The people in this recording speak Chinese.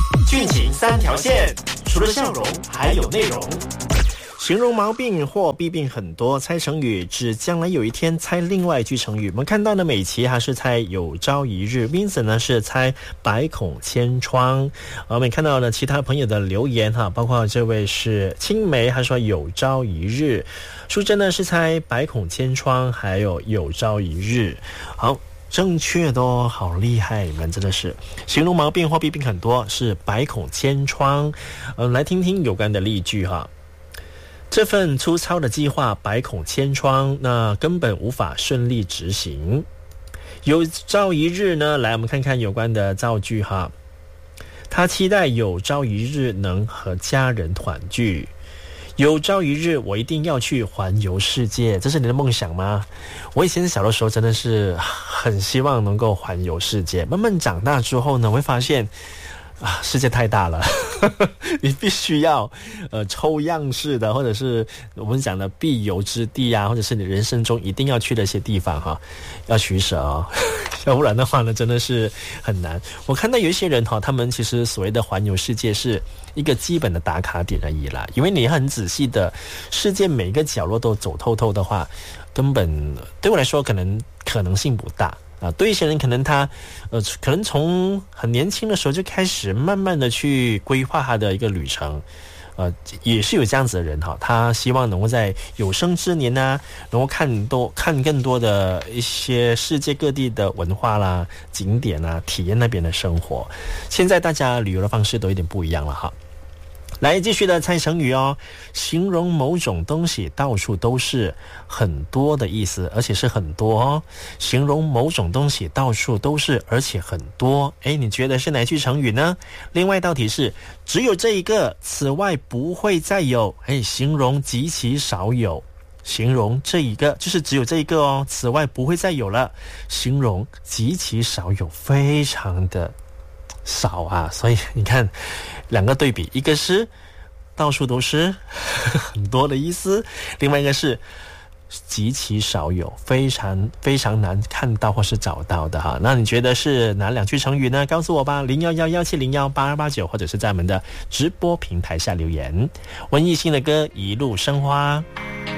剧情三条线，除了笑容还有内容。形容毛病或弊病很多，猜成语指将来有一天猜另外一句成语。我们看到呢，美琪还是猜有朝一日， Vincent 呢是猜百孔千疮。我们看到呢其他朋友的留言哈，包括这位是青梅，他说有朝一日。淑珍呢是猜百孔千疮还有有朝一日。好，正确的哦，好厉害，你们真的是形容毛病或弊病很多，是百孔千疮。来听听有关的例句哈。这份粗糙的计划百孔千疮，那根本无法顺利执行。有朝一日呢，来我们看看有关的造句哈。他期待有朝一日能和家人团聚。有朝一日我一定要去环游世界，这是你的梦想吗？我以前小的时候真的是很希望能够环游世界，慢慢长大之后呢，我会发现世界太大了你必须要抽样式的，或者是我们讲的必游之地啊，或者是你人生中一定要去的一些地方哈，要取舍哦要不然的话呢真的是很难。我看到有一些人他们其实所谓的环游世界是一个基本的打卡点而已啦，因为你很仔细的世界每一个角落都走透透的话，根本对我来说可能性不大对一些人可能他可能从很年轻的时候就开始慢慢的去规划他的一个旅程，也是有这样子的人哈，他希望能够在有生之年呢，能够看更多的一些世界各地的文化啦、景点啦，体验那边的生活。现在大家旅游的方式都有点不一样了哈。来，继续的猜成语哦。形容某种东西到处都是，很多的意思，而且是很多哦。形容某种东西到处都是，而且很多。你觉得是哪句成语呢？另外一道题是只有这一个，此外不会再有。形容极其少有。形容这一个就是只有这一个哦，此外不会再有了。形容极其少有，非常的少啊，所以你看两个对比，一个是到处都是很多的意思，另外一个是极其少有，非常非常难看到或是找到的哈。那你觉得是哪两句成语呢？告诉我吧，0111701889，或者是在我们的直播平台下留言。文艺新的歌一路生花。